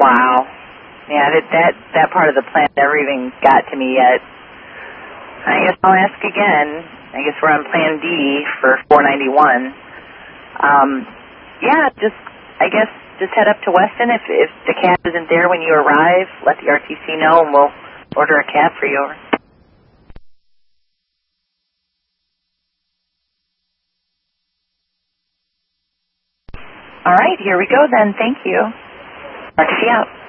Wow. Yeah, that part of the plan never even got to me yet. I guess I'll ask again. I guess we're on Plan D for 491. Yeah, just head up to Weston. If the cab isn't there when you arrive, let the RTC know, and we'll order a cab for you. Over. All right, here we go then. Thank you. RTC out.